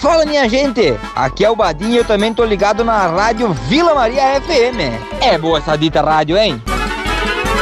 Fala, minha gente, aqui é o Badinho e eu também tô ligado na rádio Vila Maria FM. É boa essa dita rádio, hein?